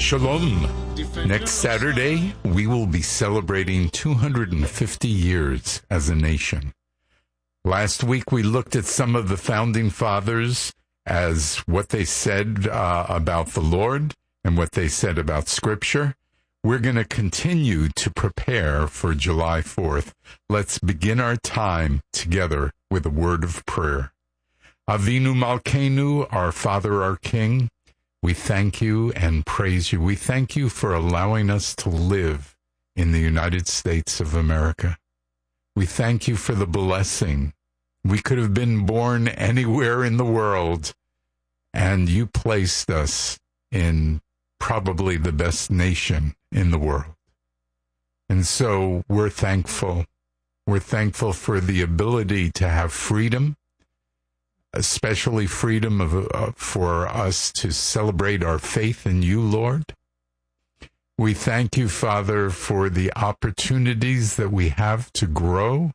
Shalom. Next Saturday, we will be celebrating 250 years as a nation. Last week, we looked at some of the founding fathers as what they said about the Lord and what they said about Scripture. We're going to continue to prepare for July 4th. Let's begin our time together with a word of prayer. Avinu Malkeinu, our Father, our King, we thank you and praise you. We thank you for allowing us to live in the United States of America. We thank you for the blessing. We could have been born anywhere in the world, and you placed us in probably the best nation in the world. And so we're thankful. We're thankful for the ability to have freedom, especially freedom for us to celebrate our faith in you, Lord. We thank you, Father, for the opportunities that we have to grow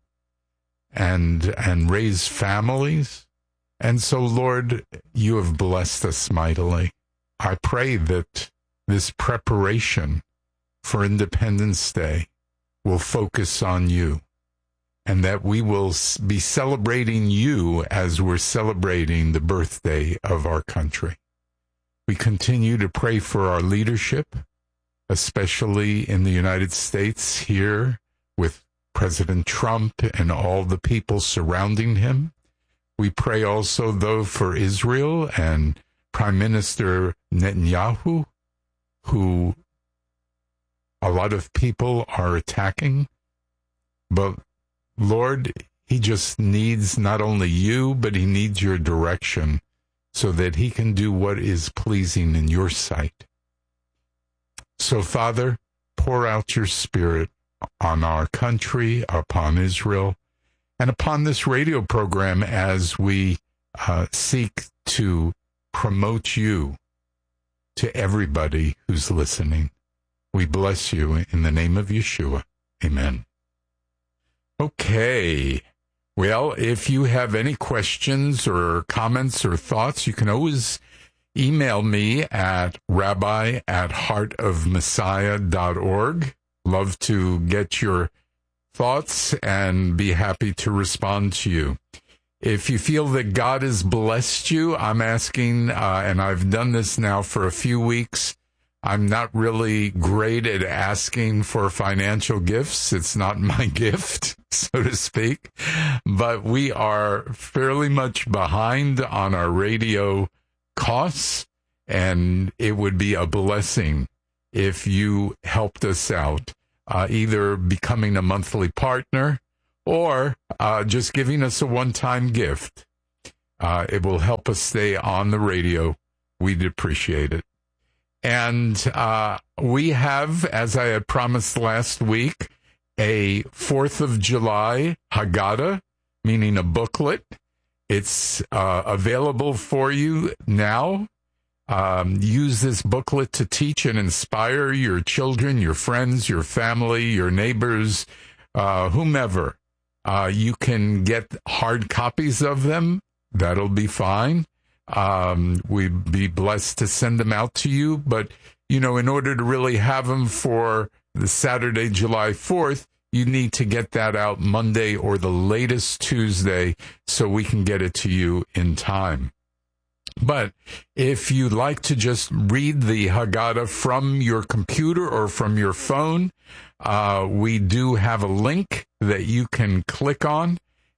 and raise families. And so, Lord, you have blessed us mightily. I pray that this preparation for Independence Day will focus on you, and that we will be celebrating you as we're celebrating the birthday of our country. We continue to pray for our leadership, especially in the United States here with President Trump and all the people surrounding him. We pray also, though, for Israel and Prime Minister Netanyahu, who a lot of people are attacking, but Lord, he just needs not only you, but he needs your direction so that he can do what is pleasing in your sight. So, Father, pour out your Spirit on our country, upon Israel, and upon this radio program as we seek to promote you to everybody who's listening. We bless you in the name of Yeshua. Amen. Okay. Well, if you have any questions or comments or thoughts, you can always email me at rabbi@heartofmessiah.org. Love to get your thoughts and be happy to respond to you. If you feel that God has blessed you, I'm asking, and I've done this now for a few weeks, I'm not really great at asking for financial gifts. It's not my gift, so to speak. But we are fairly much behind on our radio costs, and it would be a blessing if you helped us out, either becoming a monthly partner or just giving us a one-time gift. It will help us stay on the radio. We'd appreciate it. And we have, as I had promised last week, a 4th of July Haggadah, meaning a booklet. It's available for you now. Use this booklet to teach and inspire your children, your friends, your family, your neighbors, whomever. You can get hard copies of them. That'll be fine. We'd be blessed to send them out to you. But, in order to really have them for the Saturday, July 4th, you need to get that out Monday or the latest Tuesday so we can get it to you in time. But if you'd like to just read the Haggadah from your computer or from your phone, we do have a link that you can click on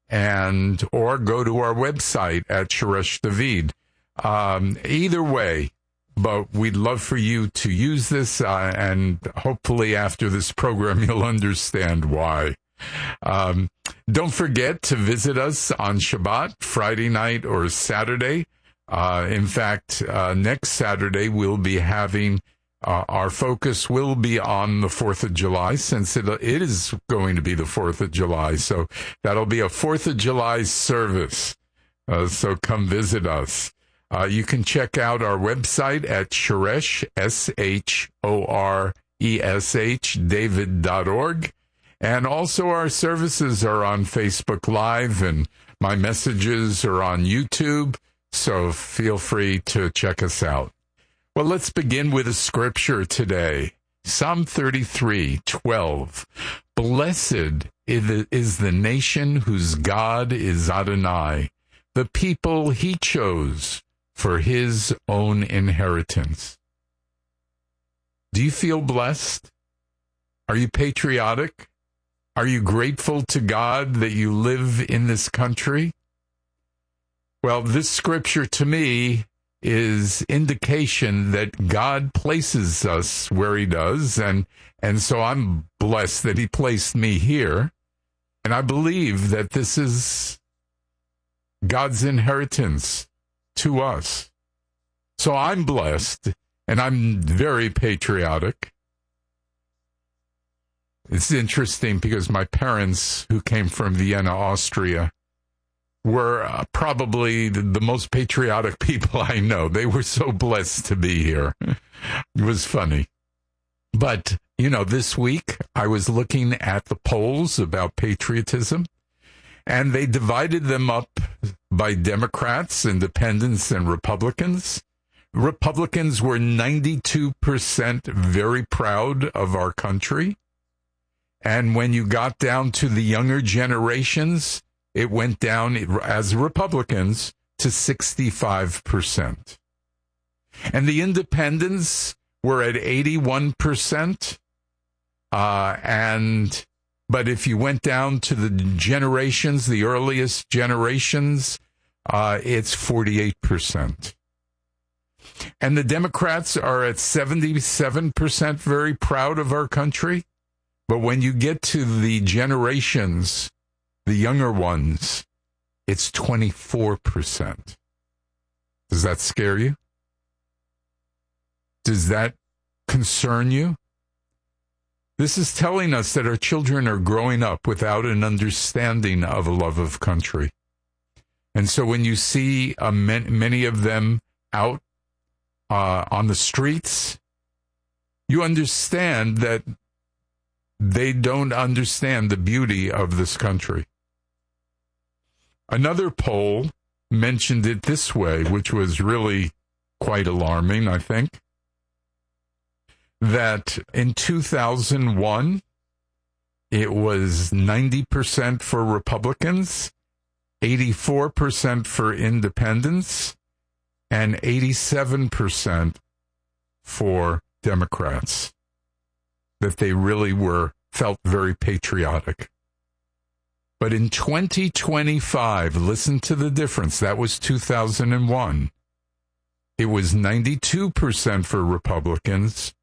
or go to our website at Shoresh David. Either way, but we'd love for you to use this, and hopefully after this program you'll understand why. Don't forget to visit us on Shabbat, Friday night, or Saturday. In fact, next Saturday we'll be having our focus will be on the 4th of July, since it is going to be the 4th of July. So that'll be a 4th of July service. So come visit us. You can check out our website at Shoresh, SHORESH, David.org. And also our services are on Facebook Live, and my messages are on YouTube. So feel free to check us out. Well, let's begin with a scripture today. Psalm 33:12. Blessed is the nation whose God is Adonai, the people he chose for his own inheritance. Do you feel blessed? Are you patriotic? Are you grateful to God that you live in this country? Well, this scripture to me is indication that God places us where he does, and so I'm blessed that he placed me here, and I believe that this is God's inheritance to us. So I'm blessed, and I'm very patriotic. It's interesting because my parents, who came from Vienna, Austria, were probably the most patriotic people I know. They were so blessed to be here. It was funny. But, this week I was looking at the polls about patriotism, and they divided them up by Democrats, Independents, and Republicans. Republicans were 92% very proud of our country. And when you got down to the younger generations, it went down, as Republicans, to 65%. And the independents were at 81%. But if you went down to the generations, the earliest generations, it's 48%. And the Democrats are at 77% very proud of our country. But when you get to the generations, the younger ones, it's 24%. Does that scare you? Does that concern you? This is telling us that our children are growing up without an understanding of a love of country. And so when you see many of them out on the streets, you understand that they don't understand the beauty of this country. Another poll mentioned it this way, which was really quite alarming, I think, that in 2001, it was 90% for Republicans, 84% for independents, and 87% for Democrats, that they really felt very patriotic. But in 2025, listen to the difference. That was 2001. It was 92% for Republicans,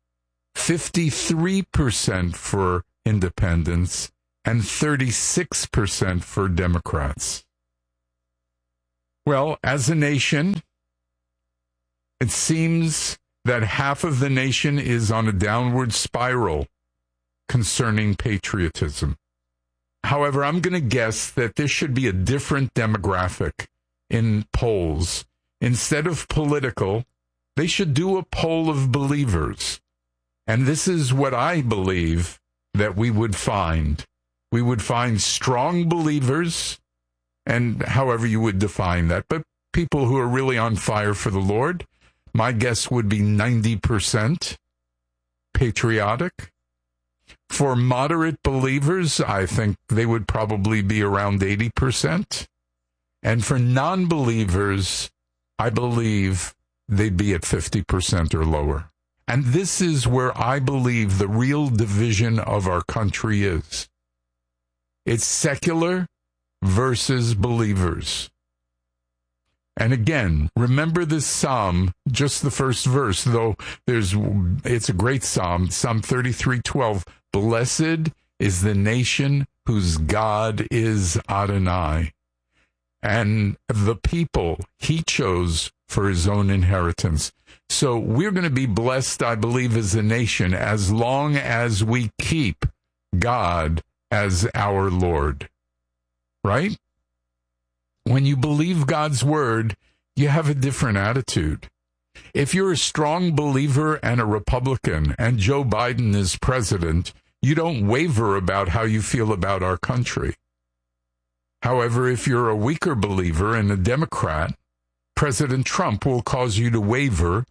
53% for independents, and 36% for Democrats. Well, as a nation, it seems that half of the nation is on a downward spiral concerning patriotism. However, I'm going to guess that there should be a different demographic in polls. Instead of political, they should do a poll of believers. And this is what I believe that we would find. We would find strong believers, and however you would define that, but people who are really on fire for the Lord. My guess would be 90% patriotic. For moderate believers, I think they would probably be around 80%. And for non-believers, I believe they'd be at 50% or lower. And this is where I believe the real division of our country is. It's secular versus believers. And again, remember this psalm, just the first verse, though it's a great psalm, Psalm 33:12. Blessed is the nation whose God is Adonai, and the people he chose for his own inheritance. So we're going to be blessed, I believe, as a nation, as long as we keep God as our Lord. Right? When you believe God's word, you have a different attitude. If you're a strong believer and a Republican, and Joe Biden is president, you don't waver about how you feel about our country. However, if you're a weaker believer and a Democrat, President Trump will cause you to waver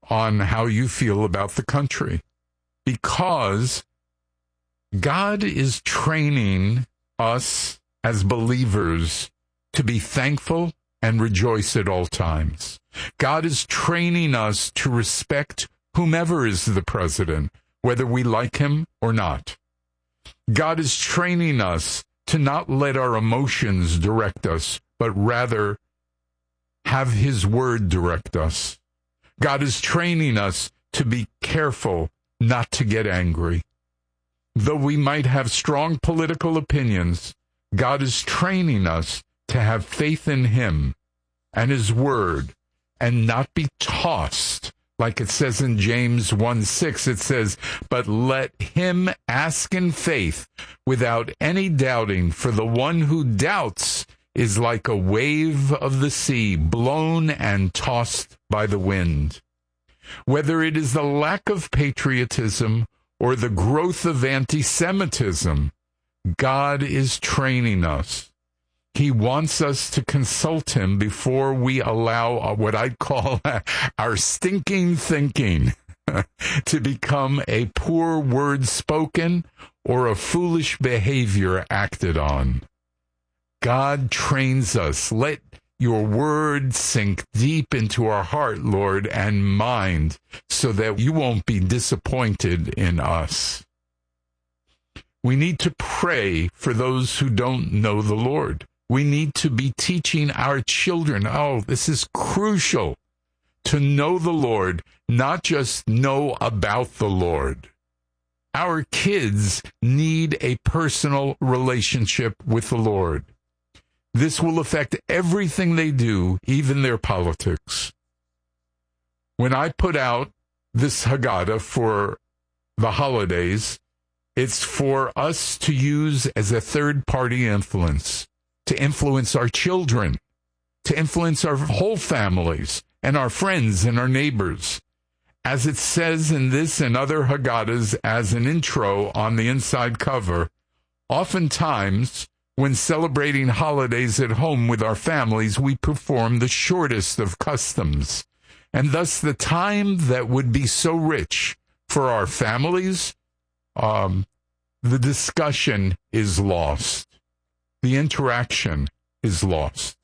on how you feel about the country, because God is training us as believers to be thankful and rejoice at all times. God is training us to respect whomever is the president, whether we like him or not. God is training us to not let our emotions direct us, but rather have his word direct us. God is training us to be careful not to get angry. Though we might have strong political opinions, God is training us to have faith in him and his word and not be tossed. Like it says in James 1:6, it says, "But let him ask in faith without any doubting, for the one who doubts is like a wave of the sea, blown and tossed by the wind." Whether it is the lack of patriotism or the growth of anti-Semitism, God is training us. He wants us to consult him before we allow what I'd call our stinking thinking to become a poor word spoken or a foolish behavior acted on. God trains us. Let your word sink deep into our heart, Lord, and mind, so that you won't be disappointed in us. We need to pray for those who don't know the Lord. We need to be teaching our children, this is crucial, to know the Lord, not just know about the Lord. Our kids need a personal relationship with the Lord. This will affect everything they do, even their politics. When I put out this Haggadah for the holidays, it's for us to use as a third-party influence, to influence our children, to influence our whole families and our friends and our neighbors. As it says in this and other Haggadahs as an intro on the inside cover, oftentimes when celebrating holidays at home with our families, we perform the shortest of customs, and thus the time that would be so rich for our families, the discussion is lost. The interaction is lost.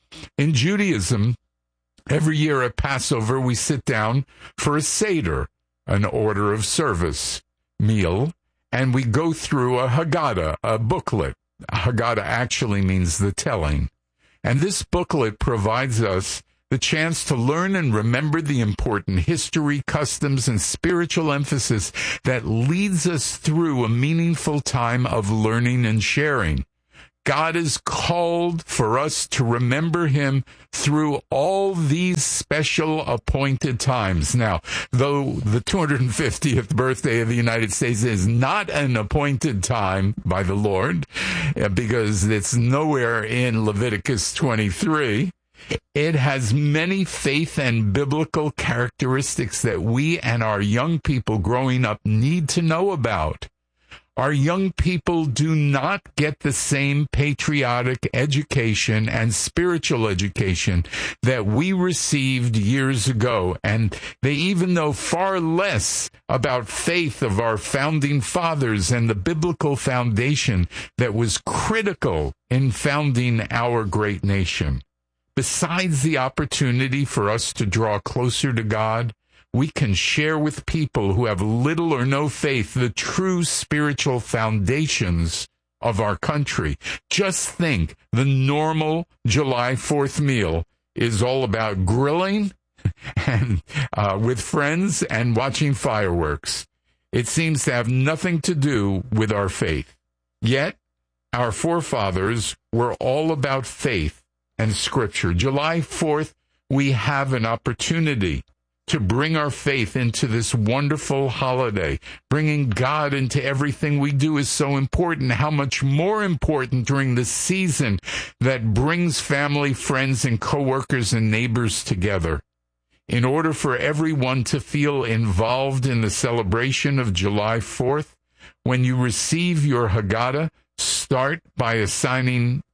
In Judaism, every year at Passover, we sit down for a Seder, an order of service meal, and we go through a Haggadah, a booklet. Haggadah actually means the telling. And this booklet provides us the chance to learn and remember the important history, customs, and spiritual emphasis that leads us through a meaningful time of learning and sharing. God is called for us to remember him through all these special appointed times. Now, though the 250th birthday of the United States is not an appointed time by the Lord, because it's nowhere in Leviticus 23, it has many faith and biblical characteristics that we and our young people growing up need to know about. Our young people do not get the same patriotic education and spiritual education that we received years ago, and they even know far less about faith of our founding fathers and the biblical foundation that was critical in founding our great nation. Besides the opportunity for us to draw closer to God, we can share with people who have little or no faith the true spiritual foundations of our country. Just think, the normal July 4th meal is all about grilling and with friends and watching fireworks. It seems to have nothing to do with our faith. Yet, our forefathers were all about faith and Scripture. July 4th, we have an opportunity to bring our faith into this wonderful holiday. Bringing God into everything we do is so important. How much more important during the season that brings family, friends, and coworkers and neighbors together. In order for everyone to feel involved in the celebration of July 4th, when you receive your Haggadah, start by assigning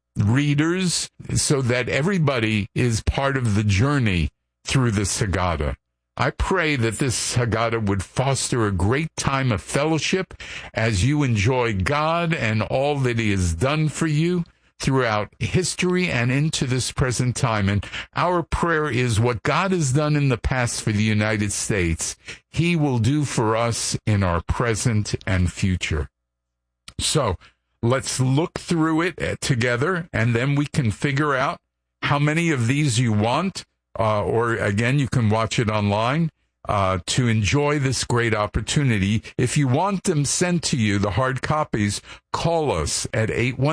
readers so that everybody is part of the journey through this Haggadah. I pray that this Haggadah would foster a great time of fellowship as you enjoy God and all that He has done for you throughout history and into this present time. And our prayer is what God has done in the past for the United States, He will do for us in our present and future. So let's look through it together, and then we can figure out how many of these you want, or again, you can watch it online to enjoy this great opportunity. If you want them sent to you, the hard copies, call us at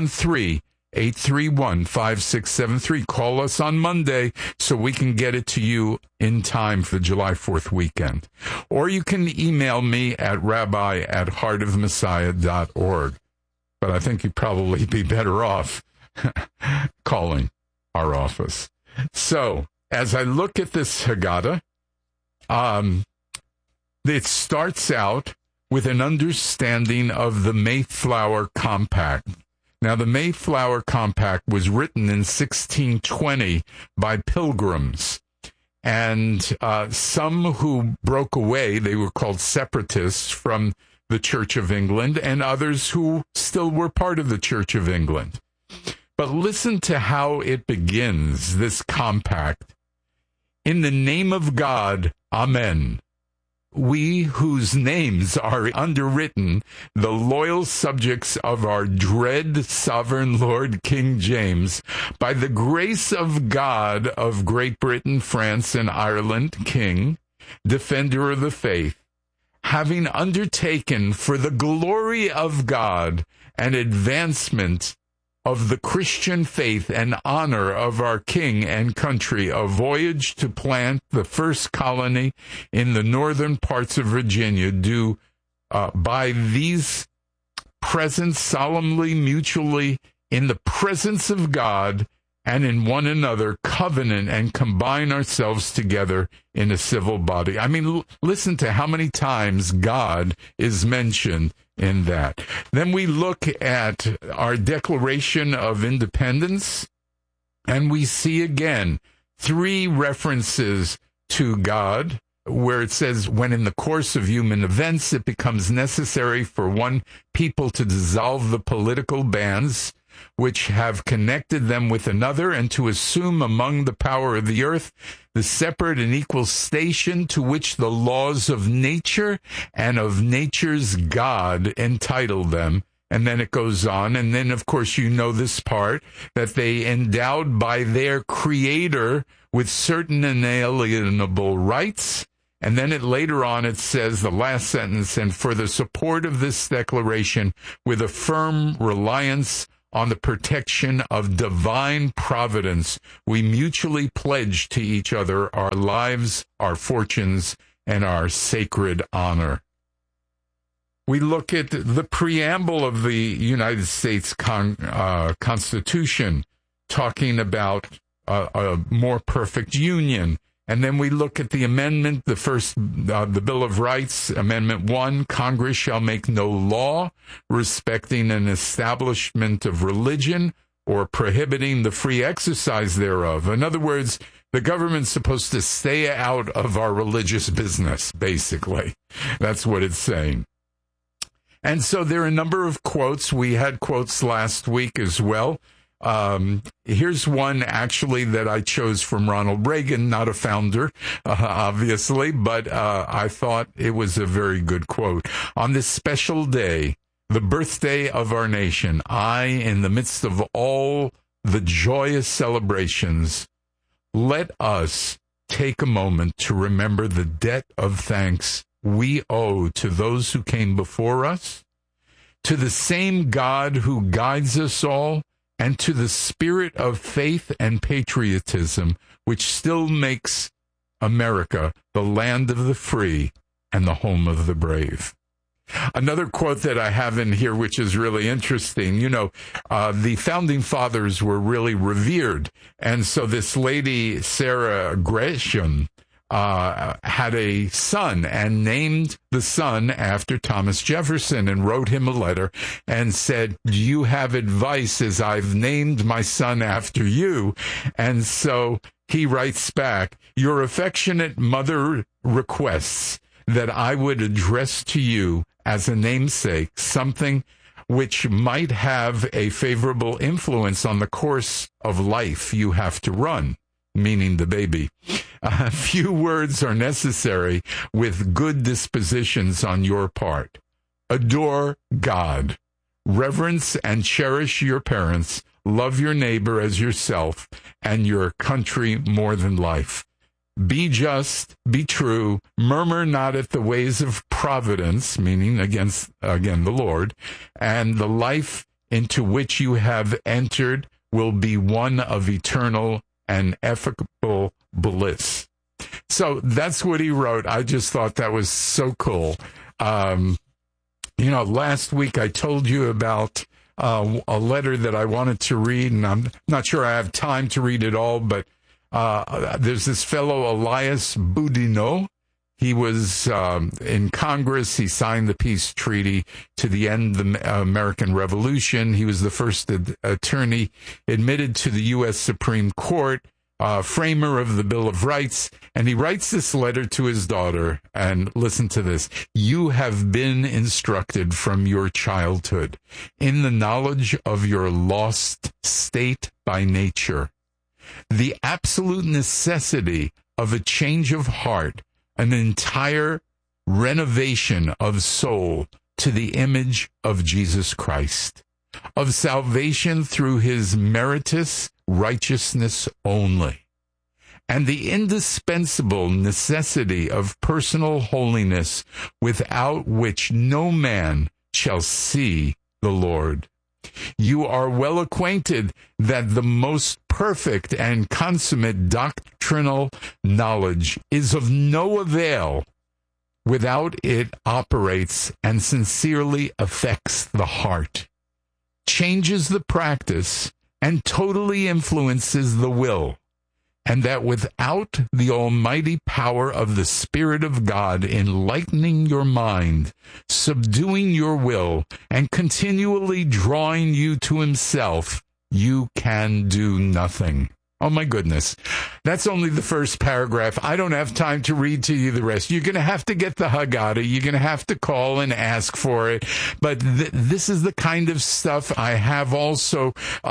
813-831-5673. Call us on Monday so we can get it to you in time for July 4th weekend. Or you can email me at rabbi@heartofmessiah.org. But I think you'd probably be better off calling our office. So, as I look at this Haggadah, it starts out with an understanding of the Mayflower Compact. Now, the Mayflower Compact was written in 1620 by pilgrims, and some who broke away, they were called separatists from the Church of England, and others who still were part of the Church of England. But listen to how it begins, this compact. In the name of God, Amen. We whose names are underwritten, the loyal subjects of our dread sovereign Lord King James, by the grace of God of Great Britain, France, and Ireland, King, defender of the faith, having undertaken for the glory of God and advancement of the Christian faith and honor of our king and country, a voyage to plant the first colony in the northern parts of Virginia, do by these present solemnly, mutually, in the presence of God and in one another, covenant and combine ourselves together in a civil body. I mean, listen to how many times God is mentioned in that. Then we look at our Declaration of Independence, and we see again 3 references to God, where it says, when in the course of human events it becomes necessary for one people to dissolve the political bands which have connected them with another, and to assume among the power of the earth the separate and equal station to which the laws of nature and of nature's God entitle them. And then it goes on, and then, of course, you know this part, that they endowed by their Creator with certain inalienable rights. And then later on it says, the last sentence, and for the support of this declaration, with a firm reliance on the protection of divine providence, we mutually pledge to each other our lives, our fortunes, and our sacred honor. We look at the preamble of the United States Constitution, talking about a more perfect union. And then we look at the amendment, the Bill of Rights, Amendment 1, Congress shall make no law respecting an establishment of religion or prohibiting the free exercise thereof. In other words, the government's supposed to stay out of our religious business, basically. That's what it's saying. And so there are a number of quotes. We had quotes last week as well. Here's one actually that I chose from Ronald Reagan, not a founder, obviously, but I thought it was a very good quote. On this special day, the birthday of our nation, in the midst of all the joyous celebrations, let us take a moment to remember the debt of thanks we owe to those who came before us, to the same God who guides us all, and to the spirit of faith and patriotism which still makes America the land of the free and the home of the brave. Another quote that I have in here, which is really interesting, the founding fathers were really revered. And so this lady, Sarah Gresham, had a son and named the son after Thomas Jefferson and wrote him a letter and said, do you have advice as I've named my son after you? And so he writes back, "Your affectionate mother requests that I would address to you as a namesake something which might have a favorable influence on the course of life you have to run," meaning the baby. "A few words are necessary with good dispositions on your part. Adore God. Reverence and cherish your parents. Love your neighbor as yourself, and your country more than life. Be just, be true, murmur not at the ways of providence," meaning again the Lord, "and the life into which you have entered will be one of eternal and efficable bliss." So that's what he wrote. I just thought that was so cool. Last week I told you about a letter that I wanted to read, and I'm not sure I have time to read it all, but there's this fellow, Elias Boudinot. He was in Congress. He signed the peace treaty to the end of the American Revolution. He was the first attorney admitted to the U.S. Supreme Court, framer of the Bill of Rights, and he writes this letter to his daughter, and listen to this. "You have been instructed from your childhood in the knowledge of your lost state by nature, the absolute necessity of a change of heart, an entire renovation of soul to the image of Jesus Christ, of salvation through his meritorious righteousness only, and the indispensable necessity of personal holiness without which no man shall see the Lord. You are well acquainted that the most perfect and consummate doctrinal knowledge is of no avail without it operates and sincerely affects the heart, changes the practice, and totally influences the will, and that without the almighty power of the Spirit of God enlightening your mind, subduing your will, and continually drawing you to himself, you can do nothing." Oh, my goodness. That's only the first paragraph. I don't have time to read to you the rest. You're going to have to get the Haggadah. You're going to have to call and ask for it. But this is the kind of stuff. I have also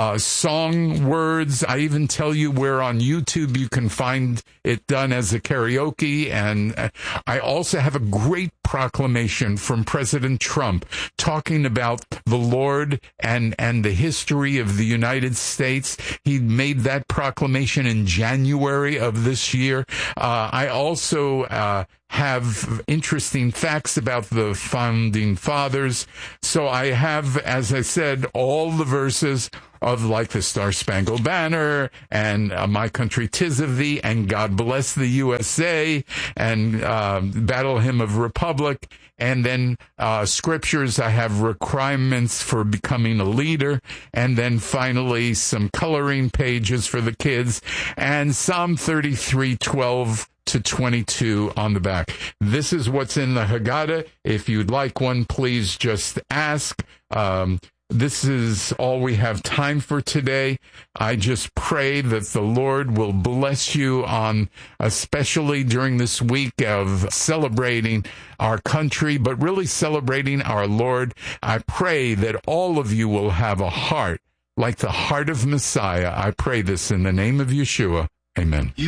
song words. I even tell you where on YouTube you can find it done as a karaoke. And I also have a great proclamation from President Trump talking about the Lord and the history of the United States. He made that proclamation in January of this year. I also have interesting facts about the founding fathers. So I have, as I said, all the verses of like the Star-Spangled Banner and My Country 'Tis of Thee and God Bless the USA and Battle Hymn of Republic. And then scriptures, I have requirements for becoming a leader. And then finally some coloring pages for the kids. And Psalm 33:12 to 22 on the back. This is what's in the Haggadah. If you'd like one, please just ask. This is all we have time for today. I just pray that the Lord will bless you on, especially during this week of celebrating our country, but really celebrating our Lord. I pray that all of you will have a heart like the heart of Messiah. I pray this in the name of Yeshua. Amen.